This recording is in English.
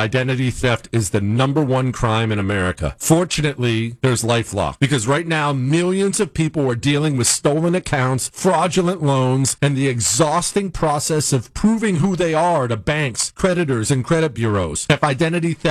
Identity theft is the number one crime in America. Fortunately, there's LifeLock, because right now millions of people are dealing with stolen accounts, fraudulent loans, and the exhausting process of proving who they are to banks, creditors, and credit bureaus. If identity theft